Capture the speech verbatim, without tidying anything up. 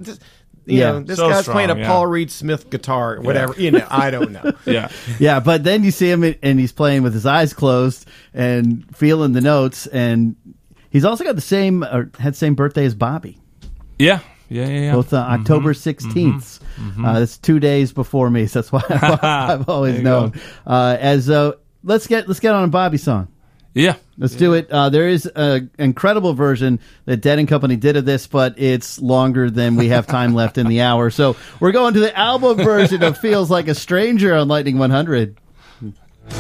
you Yeah. know, this So guy's strong, playing a yeah. Paul Reed Smith guitar, or whatever. You know, I don't know. Yeah. Yeah, but then you see him and he's playing with his eyes closed and feeling the notes, and he's also got the same or had the same birthday as Bobby. Yeah. Yeah, yeah, yeah. Both uh, October sixteenth. Mm-hmm. Uh, that's two days before me, so that's why I've, I've always There you known. go. Uh, as uh, let's get let's get on a Bobby song. Yeah. Let's do it. Uh, there is an incredible version that Dead and Company did of this, but it's longer than we have time left in the hour. So we're going to the album version of Feels Like a Stranger on Lightning one hundred.